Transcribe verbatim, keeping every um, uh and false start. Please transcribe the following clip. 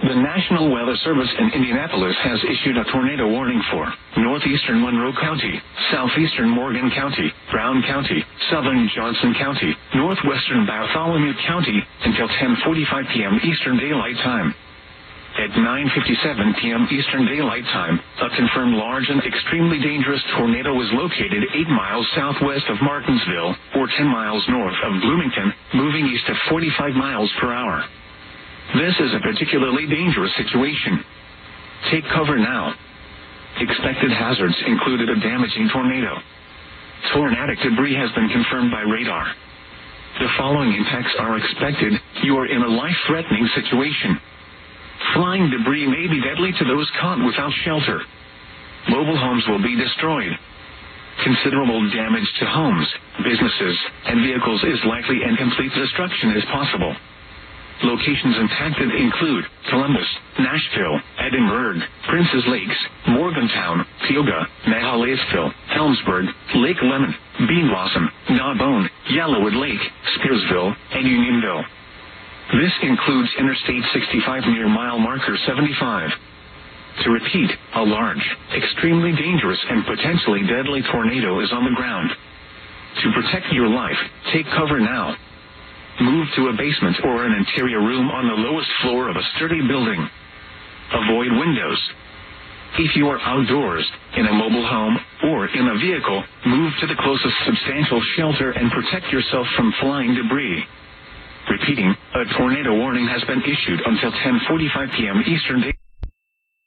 The National Weather Service in Indianapolis has issued a tornado warning for northeastern Monroe County, southeastern Morgan County, Brown County, southern Johnson County, northwestern Bartholomew County until ten forty-five p.m. Eastern Daylight Time. At nine fifty-seven p.m. Eastern Daylight Time, a confirmed large and extremely dangerous tornado was located eight miles southwest of Martinsville, or ten miles north of Bloomington, moving east at forty-five miles per hour. This is a particularly dangerous situation. Take cover now. Expected hazards included a damaging tornado. Tornadic debris has been confirmed by radar. The following impacts are expected. You are in a life-threatening situation. Flying debris may be deadly to those caught without shelter. Mobile homes will be destroyed. Considerable damage to homes, businesses, and vehicles is likely, and complete destruction is possible. Locations impacted include Columbus, Nashville, Edinburgh, Princes Lakes, Morgantown, Tioga, Mahalaisville, Helmsburg, Lake Lemon, Bean Blossom, Narbonne, Yellowwood Lake, Spearsville, and Unionville. This includes Interstate sixty-five near mile marker seventy-five. To repeat, a large, extremely dangerous and potentially deadly tornado is on the ground. To protect your life, take cover now. Move to a basement or an interior room on the lowest floor of a sturdy building. Avoid windows. If you are outdoors, in a mobile home, or in a vehicle, move to the closest substantial shelter and protect yourself from flying debris. Repeating, a tornado warning has been issued until ten forty-five p.m. Eastern Daylight.